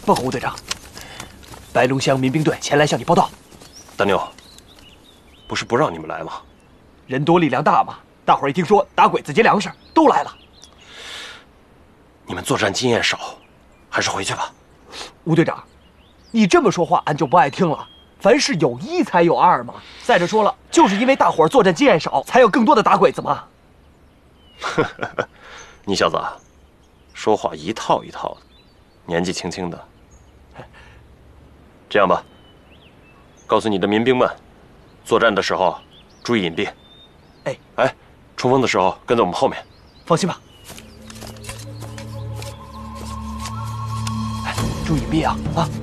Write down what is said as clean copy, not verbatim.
报告吴队长，白龙乡民兵队前来向你报到。 大妞，不是不让你们来吗？ 人多力量大嘛，大伙儿一听说打鬼子劫粮食，都来了。 你们作战经验少，还是回去吧。 吴队长，你这么说话，俺就不爱听了。凡事有一才有二嘛。再者说了，就是因为大伙儿作战经验少，才有更多的打鬼子嘛。 你小子啊，说话一套一套的，年纪轻轻的。这样吧，告诉你的民兵们，作战的时候注意隐蔽。哎，冲锋的时候跟在我们后面。 放心吧。注意隐蔽啊！